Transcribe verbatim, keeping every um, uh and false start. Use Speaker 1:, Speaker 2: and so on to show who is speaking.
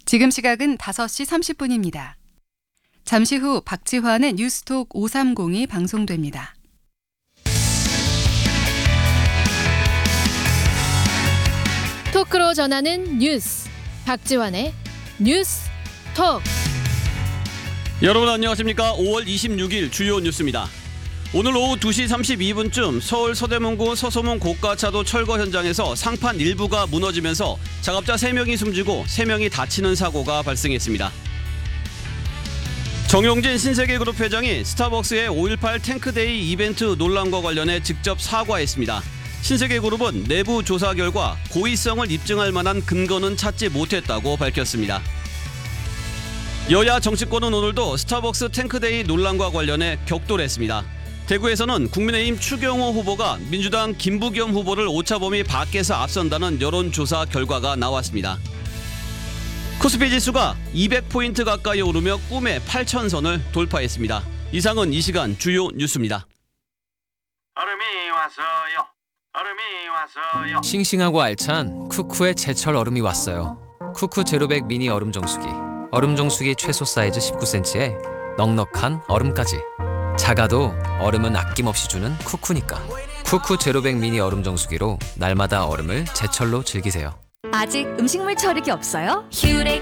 Speaker 1: 지금 시각은 다섯 시 삼십 분입니다. 잠시 후 박지환의 뉴스톡 오삼공이 방송됩니다.
Speaker 2: 토크로 전하는 뉴스, 박지환의 뉴스톡.
Speaker 3: 여러분 안녕하십니까? 오월 이십육일 주요 뉴스입니다. 오늘 오후 두 시 삼십이 분쯤 서울 서대문구 서소문 고가차도 철거 현장에서 상판 일부가 무너지면서 작업자 세 명이 숨지고 세 명이 다치는 사고가 발생했습니다. 정용진 신세계그룹 회장이 스타벅스의 오일팔 탱크데이 이벤트 논란과 관련해 직접 사과했습니다. 신세계그룹은 내부 조사 결과 고의성을 입증할 만한 근거는 찾지 못했다고 밝혔습니다. 여야 정치권은 오늘도 스타벅스 탱크데이 논란과 관련해 격돌했습니다. 대구에서는 국민의힘 추경호 후보가 민주당 김부겸 후보를 오차범위 밖에서 앞선다는 여론조사 결과가 나왔습니다. 코스피 지수가 이백 포인트 가까이 오르며 꿈의 팔천 선을 돌파했습니다. 이상은 이 시간 주요 뉴스입니다.
Speaker 4: 얼음이 왔어요. 얼음이 왔어요.
Speaker 5: 싱싱하고 알찬 쿠쿠의 제철 얼음이 왔어요. 쿠쿠 제로백 미니 얼음 정수기. 얼음 정수기 최소 사이즈 십구 센티미터에 넉넉한 얼음까지. 작아도 얼음은 아낌없이 주는 쿠쿠니까. 쿠쿠 제로백 미니 얼음 정수기로 날마다 얼음을 제철로 즐기세요.
Speaker 6: 아직 음식물 처리기 없어요? 휴레